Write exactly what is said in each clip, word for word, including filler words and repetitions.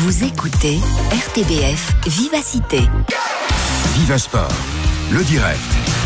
Vous écoutez R T B F Vivacité. Viva Sport, le direct.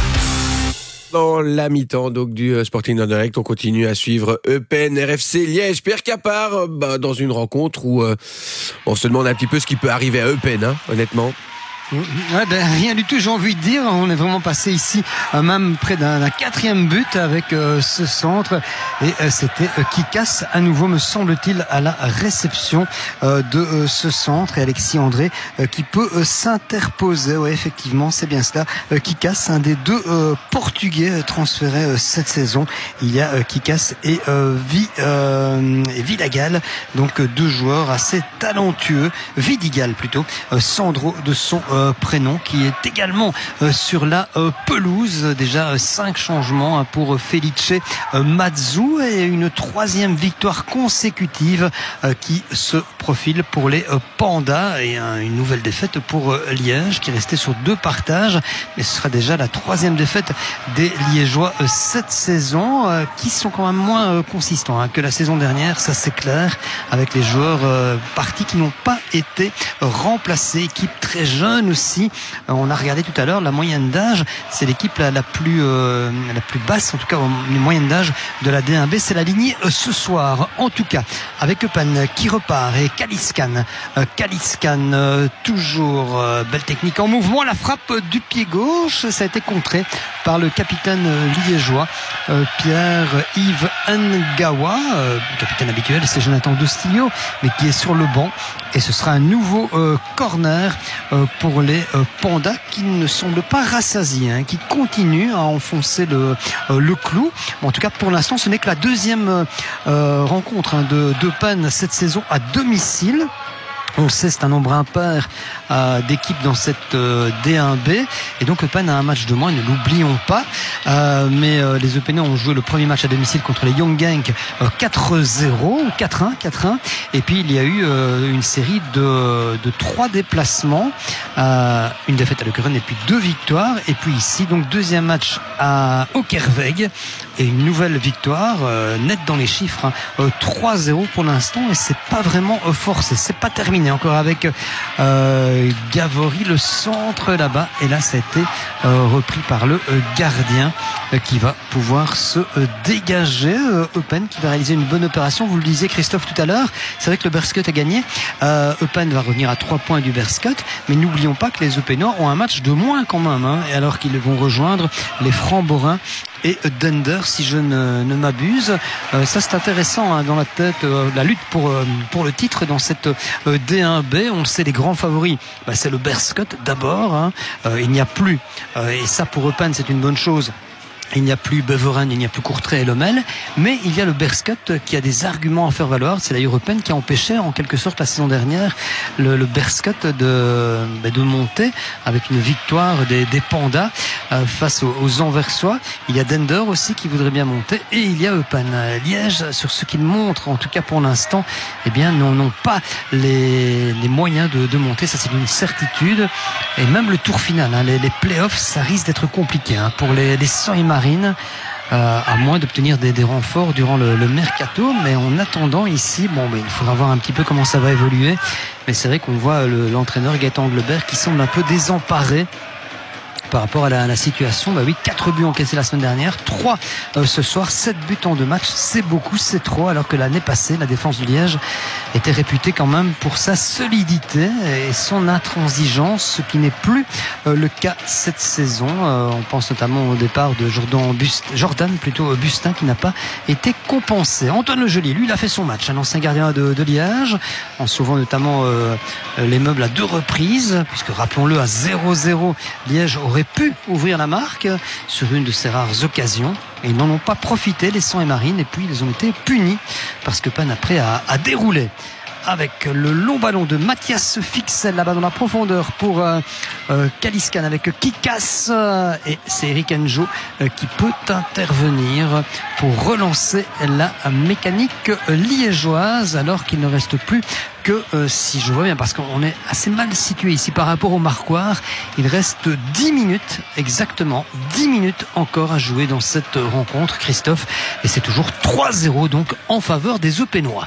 Dans la mi-temps donc du Sporting en direct, on continue à suivre Eupen R F C Liège. Pierre Capard, bah, dans une rencontre où euh, on se demande un petit peu ce qui peut arriver à Eupen, hein, honnêtement. Ouais, ben, rien du tout, j'ai envie de dire. On est vraiment passé ici euh, même près d'un, d'un quatrième but avec euh, ce centre. Et euh, c'était euh, Kikas à nouveau, me semble-t-il, à la réception euh, de euh, ce centre. Et Alexis André euh, qui peut euh, s'interposer. Ouais, effectivement, c'est bien cela. Euh, Kikas, un des deux euh, Portugais euh, transférés euh, cette saison. Il y a euh, Kikas et, euh, Vi, euh, et Vidagal. Donc euh, deux joueurs assez talentueux. Vidigal plutôt. Euh, Sandro de son euh, prénom, qui est également euh, sur la euh, pelouse. Déjà euh, cinq changements hein, pour Felice euh, Mazzu et une troisième victoire consécutive euh, qui se profile pour les euh, Pandas et euh, une nouvelle défaite pour euh, Liège qui restait sur deux partages, mais ce sera déjà la troisième défaite des Liégeois euh, cette saison euh, qui sont quand même moins euh, consistants hein, que la saison dernière, ça c'est clair, avec les joueurs euh, partis qui n'ont pas été remplacés. Équipe très jeune aussi. On a regardé tout à l'heure la moyenne d'âge, c'est l'équipe la, la plus euh, la plus basse, en tout cas une moyenne d'âge de la D un B, c'est la lignée euh, ce soir. En tout cas, avec Eupen qui repart et Kaliskan, euh, Kaliskan euh, toujours euh, belle technique en mouvement, la frappe du pied gauche, ça a été contré par le capitaine euh, liégeois euh, Pierre-Yves Ngawa, euh, capitaine habituel, c'est Jonathan Dostillo, mais qui est sur le banc. Et ce sera un nouveau euh, corner euh, pour les euh, Pandas qui ne semblent pas rassasiés, hein, qui continuent à enfoncer le, euh, le clou. Bon, en tout cas, pour l'instant, ce n'est que la deuxième euh, rencontre hein, de d'Eupen cette saison à domicile. On sait, c'est un nombre impair euh, d'équipes dans cette euh, D un B. Et donc Eupen a un match de moins, ne l'oublions pas. Euh, mais euh, les Eupenais ont joué le premier match à domicile contre les Young Genk euh, quatre zéro, quatre un, quatre un. Et puis il y a eu euh, une série de, de trois déplacements. Euh, une défaite à Lokeren et puis deux victoires. Et puis ici, donc deuxième match à Okerweg. Et une nouvelle victoire, euh, nette dans les chiffres, hein, euh, trois zéro pour l'instant. Et c'est pas vraiment euh, forcé, c'est pas terminé. Encore avec euh, Gavory, le centre là-bas, et là ça a été euh, repris par le euh, gardien euh, qui va pouvoir se euh, dégager. euh, Eupen qui va réaliser une bonne opération, vous le disiez Christophe tout à l'heure, c'est vrai que le Berscut a gagné, euh, Eupen va revenir à trois points du Berscut, mais n'oublions pas que les Eupenois ont un match de moins quand même, hein, et alors qu'ils vont rejoindre les Francs-Borins et Dunder, si je ne, ne m'abuse. Euh, ça c'est intéressant hein, dans la tête, euh, la lutte pour, euh, pour le titre dans cette euh, D un B. On le sait, les grands favoris, bah, c'est le Berscut d'abord. Hein. Euh, il n'y a plus, euh, et ça pour Eupen c'est une bonne chose, il n'y a plus Beveren, il n'y a plus Courtrai et Lommel, mais il y a le Berscut qui a des arguments à faire valoir. C'est d'ailleurs Eupen qui a empêché en quelque sorte la saison dernière le, le Berscut de, de monter avec une victoire des, des Pandas euh, face aux, aux Anversois. Il y a Dender aussi qui voudrait bien monter, et il y a Eupen. Liège, sur ce qu'il montre, en tout cas pour l'instant, eh bien, n'ont, n'ont pas les, les moyens de, de monter, ça c'est une certitude. Et même le tour final, hein, les, les playoffs, ça risque d'être compliqué hein, pour les, les Sang et Marine. Euh, à moins d'obtenir des, des renforts durant le, le mercato, mais en attendant ici, bon, ben, il faudra voir un petit peu comment ça va évoluer, mais c'est vrai qu'on voit le, l'entraîneur Gaëtan Anglebert qui semble un peu désemparé par rapport à la, à la situation. Bah oui, quatre buts encaissés la semaine dernière, trois euh, ce soir, sept buts en deux matchs, c'est beaucoup, c'est trop, alors que l'année passée, la défense du Liège était réputée quand même pour sa solidité et son intransigeance, ce qui n'est plus euh, le cas cette saison. Euh, on pense notamment au départ de Jordan, Bust, Jordan plutôt Bustin qui n'a pas été compensé. Antoine Legeli, lui, il a fait son match, un ancien gardien de, de Liège, en sauvant notamment euh, les meubles à deux reprises, puisque rappelons-le, à zéro zéro, Liège aurait pu ouvrir la marque sur une de ses rares occasions, et ils n'en ont pas profité, les Sang et Marine, et puis ils ont été punis parce que Eupen après a, a déroulé avec le long ballon de Mathias Fixel là-bas dans la profondeur pour euh, euh, Kaliskan avec Kikas, euh, et c'est Eric Enjo euh, qui peut intervenir pour relancer la mécanique liégeoise, alors qu'il ne reste plus que, euh, si je vois bien, parce qu'on est assez mal situé ici par rapport au marquoir, il reste dix minutes, exactement dix minutes encore à jouer dans cette rencontre, Christophe, et c'est toujours trois zéro donc en faveur des Eupenois.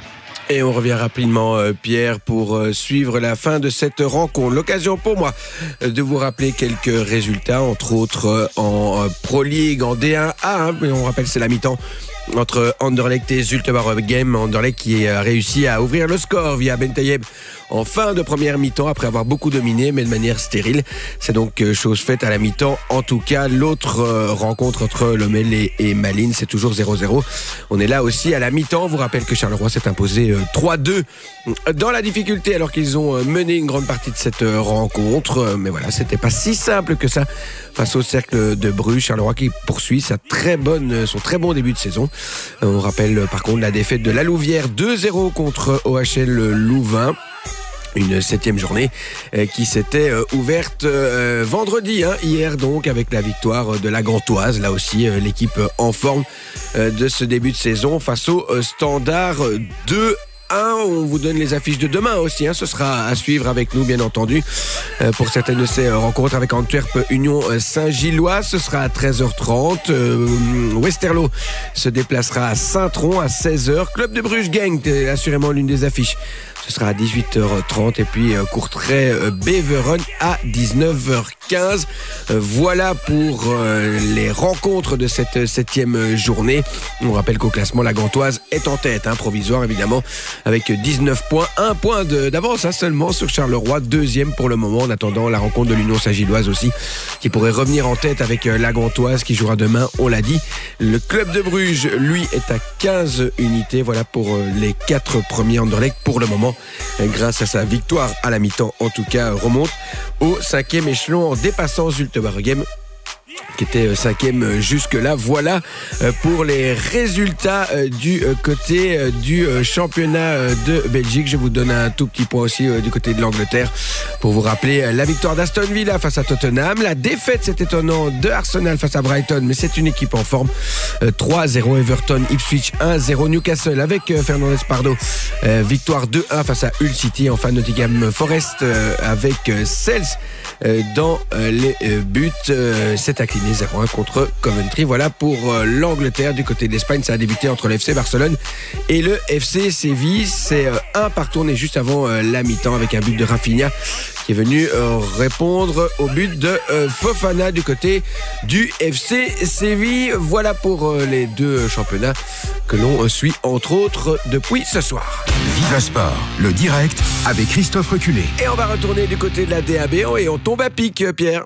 Et on revient rapidement, euh, Pierre, pour euh, suivre la fin de cette rencontre. L'occasion pour moi euh, de vous rappeler quelques résultats, entre autres euh, en euh, Pro League, en D un A. Hein, mais on rappelle, c'est la mi-temps entre Anderlecht et Zulte Waregem. Anderlecht qui a réussi à ouvrir le score via Bentayeb en fin de première mi-temps après avoir beaucoup dominé, mais de manière stérile. C'est donc chose faite à la mi-temps. En tout cas, l'autre euh, rencontre entre Lommel et, et Malines, c'est toujours zéro zéro. On est là aussi à la mi-temps. On vous rappelle que Charleroi s'est imposé euh, trois deux dans la difficulté alors qu'ils ont euh, mené une grande partie de cette euh, rencontre. Euh, mais voilà, c'était pas si simple que ça face au Cercle de Bruges. Charleroi qui poursuit sa très bonne, son très bon début de saison. Euh, on rappelle euh, par contre la défaite de la Louvière deux zéro contre O H L Louvain. Une septième journée euh, qui s'était euh, ouverte euh, vendredi, hein, hier donc, avec la victoire de la Gantoise. Là aussi, euh, l'équipe euh, en forme euh, de ce début de saison face au euh, Standard deux un. On vous donne les affiches de demain aussi, hein, ce sera à suivre avec nous bien entendu euh, pour certaines de ces euh, rencontres avec Antwerp Union euh, Saint-Gilloise. Ce sera à treize heures trente. euh, Westerlo se déplacera à Saint-Tron à seize heures. Club de Bruges Genk, euh, assurément l'une des affiches. Ce sera à dix-huit heures trente et puis euh, Courtrai euh, Beveren à dix-neuf heures quinze. Euh, voilà pour euh, les rencontres de cette septième journée. On rappelle qu'au classement, la Gantoise est en tête, hein, provisoire évidemment, avec dix-neuf points, un point de, d'avance hein, seulement sur Charleroi, deuxième pour le moment, en attendant la rencontre de l'Union Saint-Gilloise aussi, qui pourrait revenir en tête avec euh, la Gantoise qui jouera demain, on l'a dit. Le club de Bruges, lui, est à quinze unités. Voilà pour euh, les quatre premiers Anderlecht pour le moment. Grâce à sa victoire à la mi-temps, en tout cas, remonte au cinquième échelon en dépassant Zulte Waregem, qui était cinquième jusque-là. Voilà pour les résultats du côté du championnat de Belgique. Je vous donne un tout petit point aussi du côté de l'Angleterre pour vous rappeler la victoire d'Aston Villa face à Tottenham. La défaite, c'est étonnant, de Arsenal face à Brighton, mais c'est une équipe en forme. trois zéro Everton, Ipswich un zéro Newcastle avec Fernandez Pardo. Victoire deux un face à Hull City. Enfin, Nottingham Forest avec Sels dans les buts. C'est incliné zéro un contre Coventry. Voilà pour l'Angleterre. Du côté de l'Espagne, ça a débuté entre le F C Barcelone et le F C Séville. C'est un partout, et juste avant la mi-temps avec un but de Rafinha qui est venu répondre au but de Fofana du côté du F C Séville. Voilà pour les deux championnats que l'on suit entre autres depuis ce soir. Viva Sport, le direct avec Christophe Reculé. Et on va retourner du côté de la D A B et on tombe à pic, Pierre.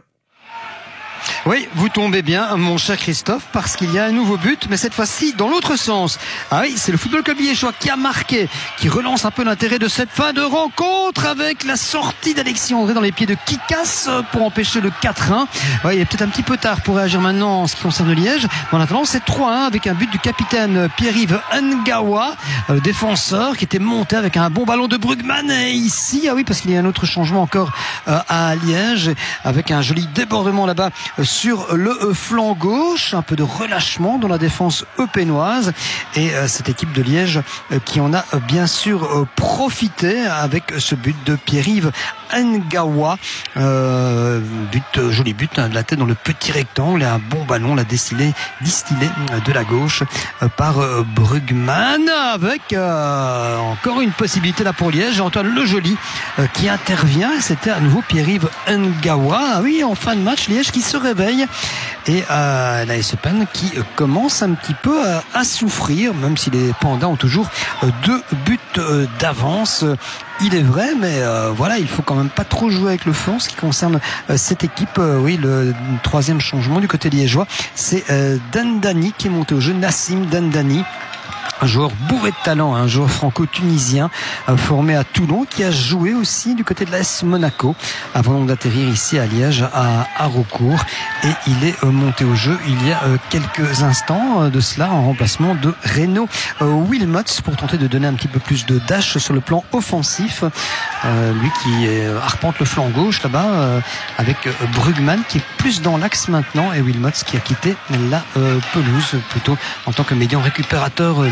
Oui, vous tombez bien, mon cher Christophe, parce qu'il y a un nouveau but, mais cette fois-ci dans l'autre sens. Ah oui, c'est le Football Club Liégeois qui a marqué, qui relance un peu l'intérêt de cette fin de rencontre avec la sortie d'Alexis André dans les pieds de Kikas pour empêcher le quatre un. Ouais, il est peut-être un petit peu tard pour réagir maintenant en ce qui concerne Liège. Mais en attendant, c'est trois un avec un but du capitaine Pierre-Yves Ngawa, le défenseur qui était monté avec un bon ballon de Brugman. Et ici, ah oui, parce qu'il y a un autre changement encore à Liège avec un joli débordement là-bas sur le flanc gauche, un peu de relâchement dans la défense eupénoise et euh, cette équipe de Liège euh, qui en a euh, bien sûr euh, profité avec ce but de Pierre-Yves Ngawa, euh, but, euh, joli but hein, de la tête dans le petit rectangle et un bon ballon l'a distillé, distillé euh, de la gauche euh, par euh, Brugman avec euh, encore une possibilité là pour Liège. Antoine Le Joli euh, qui intervient, c'était à nouveau Pierre-Yves Ngawa. Ah oui, en fin de match, Liège qui se réveille et euh, la S P N qui euh, commence un petit peu euh, à souffrir, même si les Pandas ont toujours euh, deux buts euh, d'avance. Il est vrai, mais euh, voilà, il faut quand même pas trop jouer avec le feu en ce qui concerne euh, cette équipe. Euh, oui, le troisième changement du côté liégeois, c'est euh, Dandani qui est monté au jeu, Nassim Dandani. Un joueur bourré de talent, un joueur franco-tunisien euh, formé à Toulon qui a joué aussi du côté de l'A S Monaco avant d'atterrir ici à Liège à Haraucourt et il est euh, monté au jeu il y a euh, quelques instants euh, de cela en remplacement de Renaud euh, Wilmots pour tenter de donner un petit peu plus de dash sur le plan offensif. Euh, lui qui euh, arpente le flanc gauche là-bas euh, avec euh, Brugman qui est plus dans l'axe maintenant et Wilmots qui a quitté la euh, pelouse plutôt en tant que médian récupérateur euh,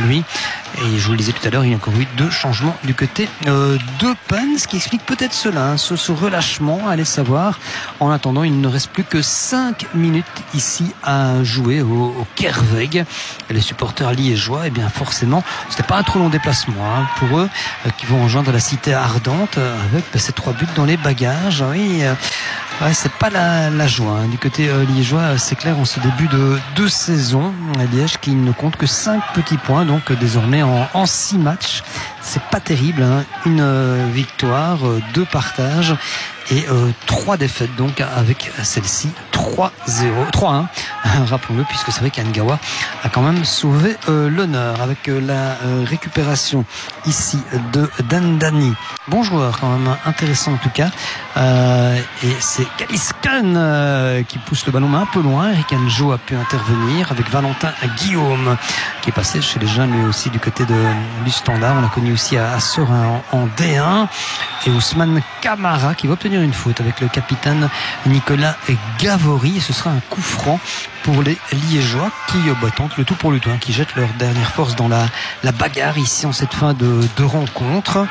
lui. Et je vous le disais tout à l'heure, il y a encore eu deux changements du côté euh, d'Eupen, ce qui explique peut-être cela, hein, ce, ce relâchement, allez savoir. En attendant, il ne reste plus que cinq minutes ici à jouer au, au Kerweg. Et les supporters liégeois, eh bien forcément, c'était pas un trop long déplacement hein, pour eux, euh, qui vont rejoindre la cité ardente euh, avec bah, ces trois buts dans les bagages. Oui, euh, ouais, c'est pas la, la joie hein. Du côté euh, liégeois, c'est clair, en ce début de, de saison, Liège qui ne compte que cinq petits points, donc euh, désormais en, en six matchs. C'est pas terrible, hein. Une euh, victoire, euh, deux partages et euh, trois défaites donc avec celle-ci. Trois zéro, trois un rappelons-le, puisque c'est vrai qu'Angawa a quand même sauvé euh, l'honneur avec euh, la euh, récupération ici de Dandani. Bon joueur quand même, intéressant en tout cas, euh, et c'est Kaliskan euh, qui pousse le ballon un peu loin. Eric Anjo a pu intervenir avec Valentin Guillaume qui est passé chez les jeunes lui aussi du côté de, du Standard. On l'a connu aussi à, à Serein en, en D un, et Ousmane Camara qui va obtenir une faute avec le capitaine Nicolas Gavori, et ce sera un coup franc pour les Liégeois qui bah, tentent le tout pour le tout, hein, qui jettent leur dernière force dans la, la bagarre ici en cette fin de, de rencontre.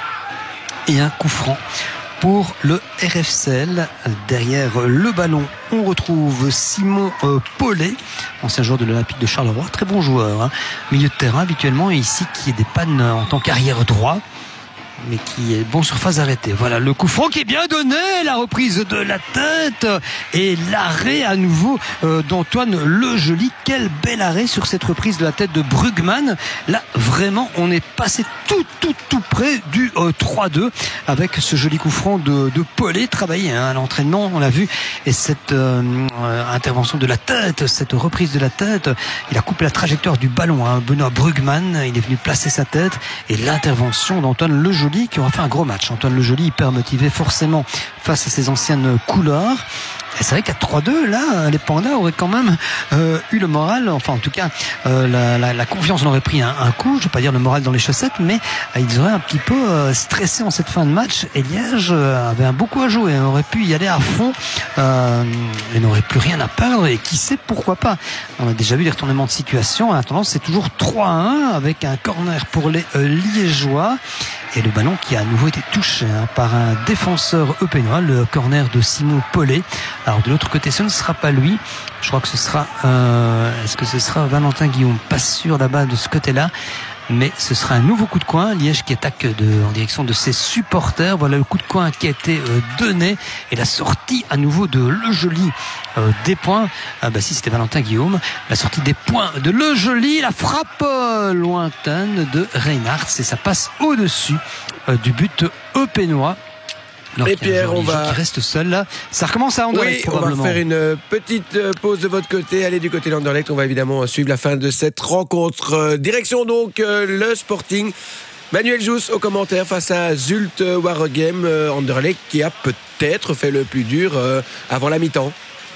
Et un coup franc pour le R F C L. Derrière le ballon, on retrouve Simon euh, Paulet, ancien joueur de l'Olympique de Charleroi, très bon joueur, hein, milieu de terrain habituellement, et ici qui est des pannes en tant qu'arrière droit, mais qui est bon sur phase arrêtée. Voilà le coup franc qui est bien donné, la reprise de la tête et l'arrêt à nouveau euh, d'Antoine Lejoli. Quel bel arrêt sur cette reprise de la tête de Brugman. Là vraiment on est passé tout tout tout près du euh, trois deux avec ce joli coup franc de, de Paulet, travaillé hein, à l'entraînement, on l'a vu, et cette euh, euh, intervention de la tête, cette reprise de la tête, il a coupé la trajectoire du ballon, hein. Benoît Brugman, il est venu placer sa tête, et l'intervention d'Antoine Lejoli qui aura fait un gros match. Antoine Lejoli hyper motivé forcément face à ses anciennes couleurs. Et c'est vrai qu'à trois deux, là, les Pandas auraient quand même euh, eu le moral, enfin en tout cas euh, la, la, la confiance en aurait pris un, un coup, je ne vais pas dire le moral dans les chaussettes, mais euh, ils auraient un petit peu euh, stressé en cette fin de match, et Liège euh, avait un beau coup à jouer, on aurait pu y aller à fond euh, et n'aurait plus rien à perdre, et qui sait pourquoi pas. On a déjà vu des retournements de situation, en attendant c'est toujours trois à un avec un corner pour les euh, Liégeois. Et le ballon qui a à nouveau été touché hein, par un défenseur eupénois, le corner de Simon Paulet. Alors de l'autre côté, ce ne sera pas lui. Je crois que ce sera... Euh, est-ce que ce sera Valentin Guillaume? Pas sûr là-bas de ce côté-là. Mais ce sera un nouveau coup de coin. Liège qui attaque de, en direction de ses supporters. Voilà le coup de coin qui a été euh, donné. Et la sortie à nouveau de Lejoli euh, des points. Ah bah si, c'était Valentin Guillaume. La sortie des points de Lejoli. La frappe euh, lointaine de Reinhardt. Et ça passe au-dessus euh, du but eupénois. Alors, et Pierre, on va... qui reste seul là. Ça recommence à Anderlecht, oui, probablement. On va faire une petite pause de votre côté. Allez du côté d'Anderlecht. On va évidemment suivre la fin de cette rencontre. Direction donc le Sporting. Manuel Jousse au commentaire face à Zulte Waregem. Anderlecht qui a peut-être fait le plus dur avant la mi-temps.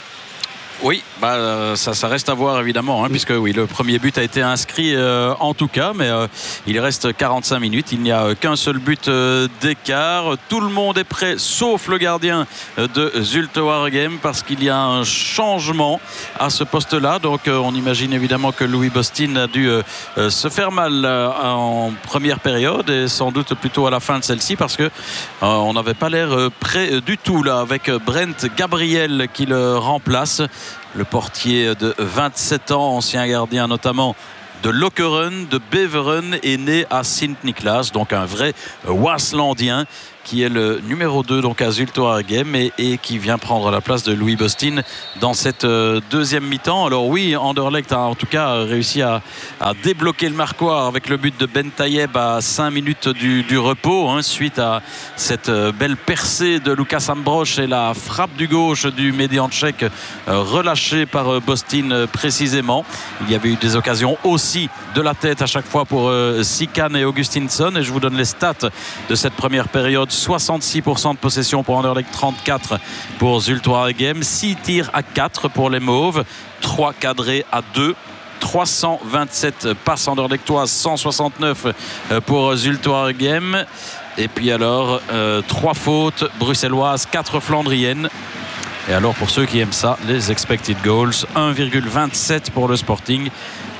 Oui, bah, ça, ça reste à voir évidemment, hein, puisque oui, le premier but a été inscrit euh, en tout cas, mais euh, il reste quarante-cinq minutes, il n'y a qu'un seul but euh, d'écart. Tout le monde est prêt, sauf le gardien de Zulte Waregem, parce qu'il y a un changement à ce poste-là. Donc euh, on imagine évidemment que Louis Bostin a dû euh, euh, se faire mal euh, en première période, et sans doute plutôt à la fin de celle-ci, parce que euh, on n'avait pas l'air euh, prêt du tout là, avec Brent Gabriel qui le remplace. Le portier de vingt-sept ans, ancien gardien notamment de Lokeren, de Beveren, est né à Sint-Niklaas, donc un vrai Waaslandien, qui est le numéro deux donc à Zulte Waregem, et, et qui vient prendre la place de Louis Bostin dans cette euh, deuxième mi-temps. Alors oui, Anderlecht a en tout cas réussi à, à débloquer le marquoir avec le but de Ben Tayeb à cinq minutes du, du repos, hein, suite à cette euh, belle percée de Lucas Ambrosch et la frappe du gauche du médian tchèque euh, relâchée par euh, Bostin euh, précisément. Il y avait eu des occasions aussi de la tête à chaque fois pour euh, Sikan et Augustinsson, et je vous donne les stats de cette première période. soixante-six pour cent de possession pour Anderlecht, trente-quatre pour Zulte Waregem, six tirs à quatre pour les Mauves, trois cadrés à deux, trois cent vingt-sept passes anderlechtoises, cent soixante-neuf pour Zulte Waregem, et puis alors euh, trois fautes bruxelloises, quatre flandriennes. Et alors pour ceux qui aiment ça, les expected goals, un virgule vingt-sept pour le Sporting,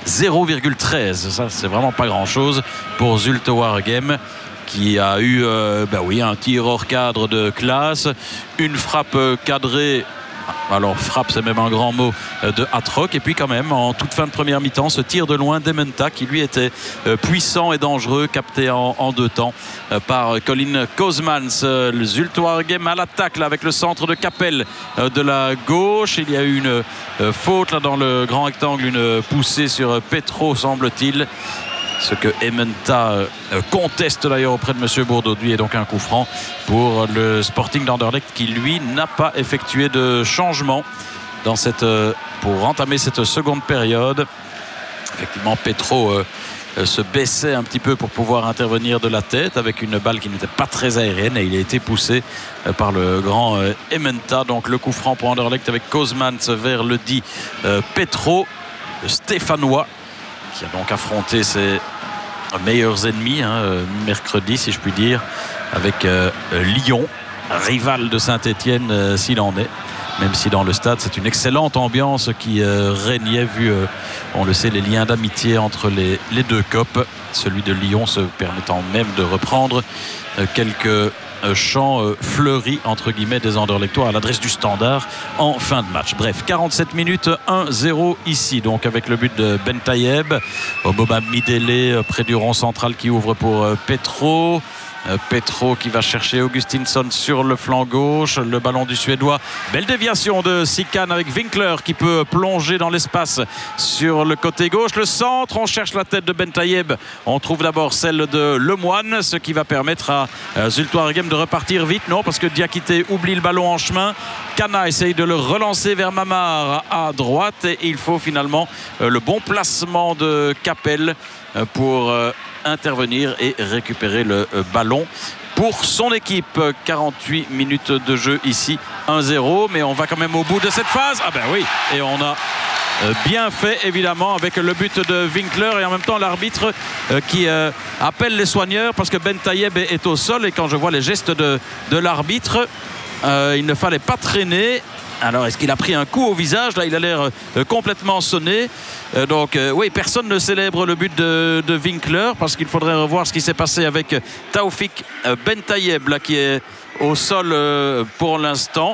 zéro virgule treize. Ça, c'est vraiment pas grand-chose pour Zulte Waregem, qui a eu euh, ben oui, un tir hors cadre de classe, une frappe cadrée, alors frappe c'est même un grand mot, de Hatrock, et puis quand même en toute fin de première mi-temps ce tir de loin d'Ementa qui lui était euh, puissant et dangereux, capté en, en deux temps euh, par Colin Kozmans. euh, le Zulte Waregem à l'attaque là, avec le centre de Capel euh, de la gauche. Il y a eu une euh, faute là dans le grand rectangle, une poussée sur Petro semble-t-il, ce que Ementa euh, conteste d'ailleurs auprès de M. Bourdauduit, et donc un coup franc pour le Sporting d'Anderlecht qui lui n'a pas effectué de changement dans cette, euh, pour entamer cette seconde période. Effectivement, Petro euh, euh, se baissait un petit peu pour pouvoir intervenir de la tête avec une balle qui n'était pas très aérienne, et il a été poussé euh, par le grand euh, Ementa. Donc le coup franc pour Anderlecht avec Kozmans vers le dit euh, Petro, le Stéphanois, qui a donc affronté ses meilleurs ennemis hein, mercredi, si je puis dire, avec euh, Lyon, rival de Saint-Étienne euh, s'il en est, même si dans le stade c'est une excellente ambiance qui euh, régnait, vu euh, on le sait, les liens d'amitié entre les, les deux copes, celui de Lyon se permettant même de reprendre euh, quelques chant euh, fleuri entre guillemets des Anderlechtois à l'adresse du Standard en fin de match. Bref, quarante-sept minutes, un zéro ici, donc avec le but de Bentayeb. Oboba Midele euh, près du rond central qui ouvre pour euh, Petro. Euh, Petro qui va chercher Augustinsson sur le flanc gauche, le ballon du Suédois, belle déviation de Sikan avec Winkler qui peut plonger dans l'espace sur le côté gauche, le centre, on cherche la tête de Bentayeb, on trouve d'abord celle de Lemoine, ce qui va permettre à euh, Zulte Waregem de repartir vite. Non, parce que Diakité oublie le ballon en chemin, Kana essaye de le relancer vers Mamar à droite, et il faut finalement euh, le bon placement de Capel euh, pour euh, intervenir et récupérer le ballon pour son équipe. Quarante-huit minutes de jeu ici, un zéro, mais on va quand même au bout de cette phase. Ah ben oui, et on a bien fait évidemment avec le but de Winkler, et en même temps l'arbitre qui appelle les soigneurs parce que Bentayeb est au sol, et quand je vois les gestes de, de l'arbitre, euh, il ne fallait pas traîner. Alors, est-ce qu'il a pris un coup au visage? Là, il a l'air euh, complètement sonné. Euh, donc, euh, oui, personne ne célèbre le but de, de Winkler, parce qu'il faudrait revoir ce qui s'est passé avec Taoufik euh, Bentayeb, là, qui est au sol euh, pour l'instant.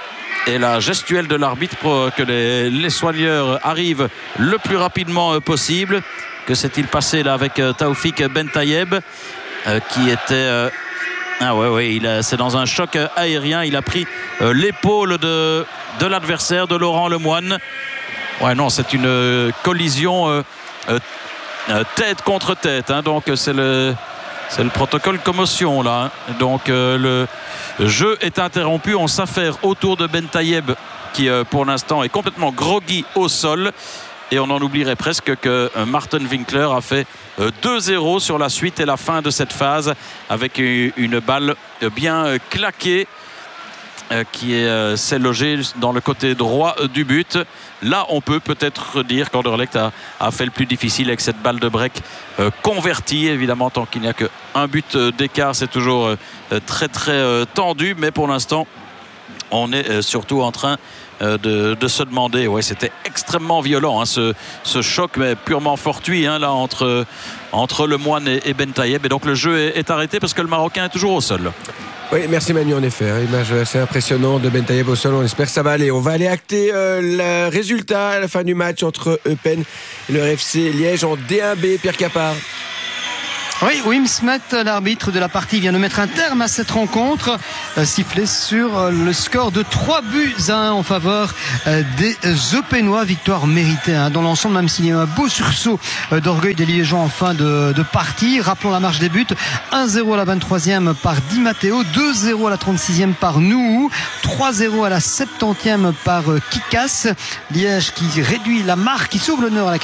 Et la gestuelle de l'arbitre pour que les, les soigneurs arrivent le plus rapidement euh, possible. Que s'est-il passé là avec euh, Taoufik Bentayeb, euh, qui était... Euh, Ah ouais, ouais, c'est dans un choc aérien. Il a pris euh, l'épaule de, de l'adversaire, de Laurent Lemoine. Ouais, non, c'est une euh, collision euh, euh, tête contre tête. Hein, donc c'est le, c'est le protocole commotion là. Hein. Donc euh, le jeu est interrompu. On s'affaire autour de Bentayeb, qui euh, pour l'instant est complètement groggy au sol. Et on en oublierait presque que Martin Winkler a fait deux zéro sur la suite et la fin de cette phase, avec une balle bien claquée qui s'est logée dans le côté droit du but. Là, on peut peut-être dire qu'Anderlecht a, a fait le plus difficile avec cette balle de break convertie. Évidemment, tant qu'il n'y a qu'un but d'écart, c'est toujours très très tendu. Mais pour l'instant, on est surtout en train De, de se demander, ouais, c'était extrêmement violent hein, ce, ce choc, mais purement fortuit hein, là entre, entre Lemoine et, et Bentayeb, et donc le jeu est, est arrêté parce que le Marocain est toujours au sol. Oui, merci Manu, en effet, hein, image assez impressionnante de Bentayeb au sol. On espère que ça va aller. On va aller acter euh, le résultat à la fin du match entre Eupen et le R F C Liège en D un B. Pierre Capard. Oui, Wim Smet, l'arbitre de la partie, vient de mettre un terme à cette rencontre, euh, sifflé sur euh, le score de trois buts à un en faveur euh, des Eupénois. Victoire méritée hein, dans l'ensemble, même s'il y a un beau sursaut euh, d'orgueil des Liégeois en fin de, de partie. Rappelons la marche des buts: un zéro à la vingt-troisième par Di Matteo, deux zéro à la trente-sixième par Nouhou, trois zéro à la septantième par euh, Kikas. Liège qui réduit la marque, qui sauve l'honneur à la